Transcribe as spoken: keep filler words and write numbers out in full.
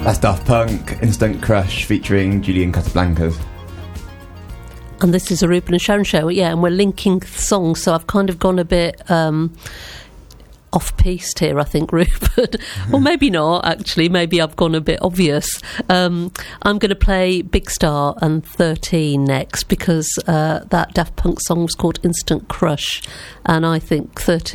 That's Daft Punk, Instant Crush, featuring Julian Casablancas. And this is a Ruben and Sharon show, yeah, and we're linking songs, so I've kind of gone a bit um, off-piste here, I think, Rupert. Or maybe not, actually. Maybe I've gone a bit obvious. Um, I'm going to play Big Star and thirteen next, because uh, that Daft Punk song was called Instant Crush, and I think thirteen